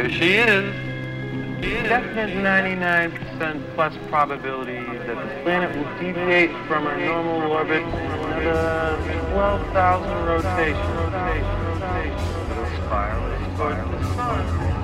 There she is. Definite 99% plus probability that the planet will deviate from her normal orbit another 12,000 rotations. It'll spiral towards the sun.